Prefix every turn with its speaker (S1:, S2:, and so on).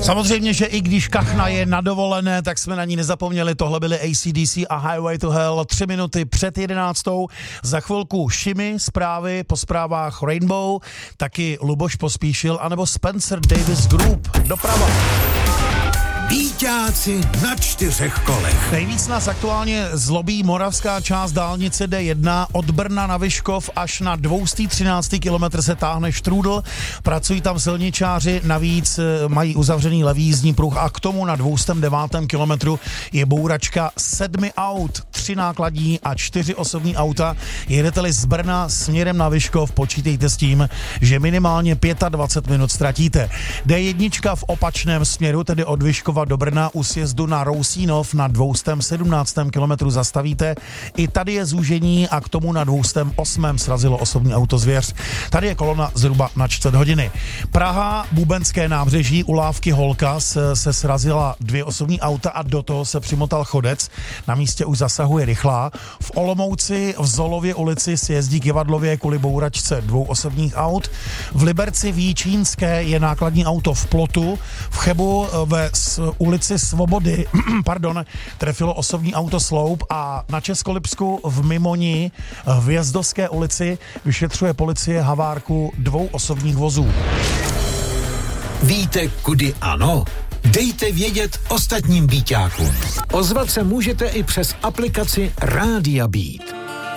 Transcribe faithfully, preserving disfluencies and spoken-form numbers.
S1: Samozřejmě, že i když kachna je na dovolené, tak jsme na ní nezapomněli. Tohle byly A C D C a Highway to Hell tři minuty před jedenáctou. Za chvilku Shimmy, zprávy po zprávách Rainbow, taky Luboš Pospíšil, anebo Spencer Davis Group. Doprava.
S2: Býťáci na čtyřech kolech.
S1: Nejvíc nás aktuálně zlobí moravská část dálnice D jedna. Od Brna na Vyškov až na dvě stě třináct kilometr se táhne štrůdl. Pracují tam silničáři, navíc mají uzavřený levý jízdní pruh a k tomu na dvě stě devět kilometrů je bouračka sedmi aut, tři nákladní a čtyři osobní auta. Jedete-li z Brna směrem na Vyškov, počítejte s tím, že minimálně dvacet pět minut ztratíte. D jedna v opačném směru, tedy od Vyškova do Brna u sjezdu na Rousínov na dvě stě sedmnáct kilometrů zastavíte. I tady je zúžení a k tomu na dvě stě osm srazilo osobní auto Zvěř. Tady je kolona zhruba na čtvrt hodiny. Praha, Bubenské nábřeží, u lávky Holkas se srazila dvě osobní auta a do toho se přimotal chodec. Na místě už zasahuje rychlá. V Olomouci v Zolově ulici se jezdí k Jevadlově kvůli bouračce dvou osobních aut. V Liberci v Jíčínské je nákladní auto v plotu. V Chebu ve ulici Svobody, pardon, trefilo osobní auto sloup a na Českolipsku v Mimoni v Jezdovské ulici vyšetřuje policie havárku dvou osobních vozů.
S2: Víte, kudy ano? Dejte vědět ostatním býťákům. Ozvat se můžete i přes aplikaci Rádia Beat.